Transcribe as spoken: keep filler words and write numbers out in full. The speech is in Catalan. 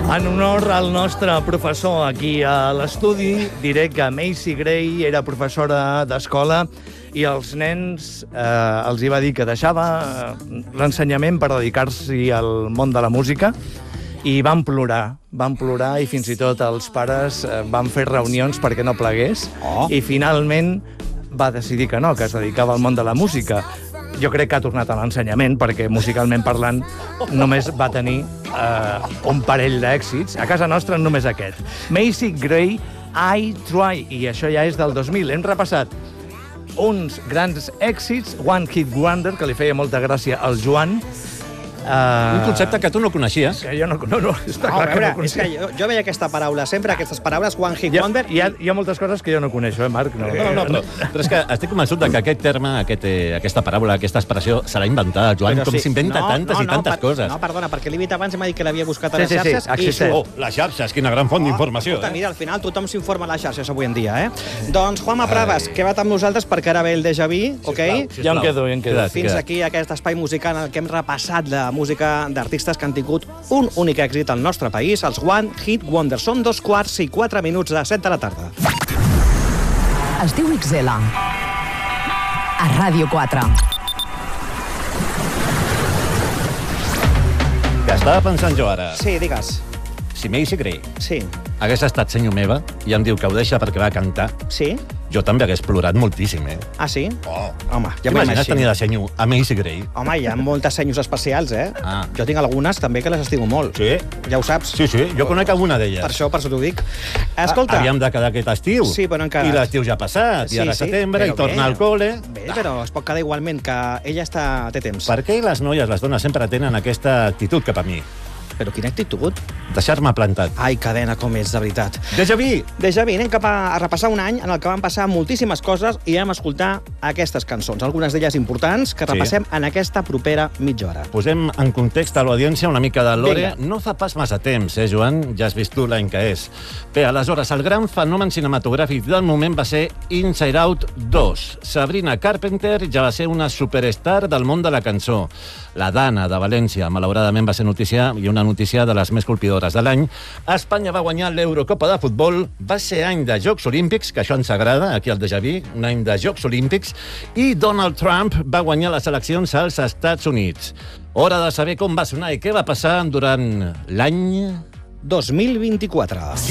En honor al nostre professor aquí a l'estudi, diré que Macy Gray era professora d'escola i als nens eh, els hi va dir que deixava l'ensenyament per dedicar-s'hi al món de la música i van plorar, van plorar i fins i tot els pares eh, van fer reunions perquè no plegués Oh. i finalment va decidir que no, que es dedicava al món de la música. Jo crec que ha tornat a l'ensenyament perquè musicalment parlant només va tenir eh, un parell d'èxits. A casa nostra només aquest. Macy Gray, I Try, i això ja és del dos mil. Hem repassat uns grans èxits, One Hit Wonder, que li feia molta gràcia al Joan. Un concepte que tu no coneixies. Que jo no, no, no, està No, clar a veure, que no és que coneixia. jo, jo veia aquesta paraula sempre, aquestes paraules, One Hit Hi ha, Wonder, hi, ha, hi ha moltes coses que jo no coneixo, eh, Marc? No, No, no, però, però és que estic convençut de que aquest terme, aquest, eh, aquesta paraula, aquesta expressió serà inventada, Joan, Però com sí. s'inventa No, tantes no, i tantes no, per, coses. No, perdona, perquè l'he dit abans i m'ha dit que l'havia buscat a Sí, les sí, sí, xarxes. existeix. Oh, les xarxes, quina gran font d'informació. Escolta, Eh? mira, al final tothom s'informa a les xarxes avui en dia, eh? Doncs Juanma Pravas, queda't amb nosaltres perquè ara ve el déjà vu, ok? Ja em quedo, ja em quedo. Queda't, Fins queda't. aquí aquest espai musical en el que hem repassat la música d'artistes que han tingut un únic èxit al nostre país, els One Hit Wonder. Són dos quarts i quatre minuts de set de la tarda. Es diu Ixela. A Ràdio quatre. Que estava pensant jo ara, Sí, digues. si Macy Gray Sí. hagués estat senyor meva i em diu que ho deixa perquè va cantar, Sí? jo també hagués plorat moltíssim, eh? Ah, sí? Oh. Home, ja m'ho T'imagines tenir imagino. de senyor a Macy Gray? Home, hi ha moltes senyors especials, eh? Ah. Jo tinc algunes també que les estimo molt. Sí? Ja ho saps. Sí, sí, jo conec alguna d'elles. Per això, per això t'ho dic. Escolta... Havíem de quedar aquest estiu. Sí, però encara- I l'estiu ja ha passat, i ara setembre, i però torna bé. al col·le. Bé, però es pot quedar igualment, que ella està... té temps. Per què les noies, les dones, sempre tenen aquesta actitud cap a mi? Però quina actitud? Deixar-me plantat. Ai, cadena, com ets, de veritat. Déjà vu! Déjà vu, anem cap a, a repassar un any en el que van passar moltíssimes coses i vam escoltar aquestes cançons, algunes d'elles importants, que Sí. repassem en aquesta propera mitja hora. Posem en context a l'audiència una mica de lore. Vinga. No fa pas massa temps, eh, Joan? Ja has vist tu l'any que és. Bé, aleshores, el gran fenomen cinematogràfic del moment va ser Inside Out dos. Sabrina Carpenter ja va ser una superstar del món de la cançó. La Dana, de València, malauradament va ser notícia, i una notícia de les més colpidores de l'any. Espanya va guanyar l'Eurocopa de futbol, va ser any de Jocs Olímpics, que això ens agrada, aquí al Déjà vu, un any de Jocs Olímpics, i Donald Trump va guanyar les eleccions als Estats Units. Hora de saber com va sonar i què va passar durant l'any dos mil vint-i-quatre.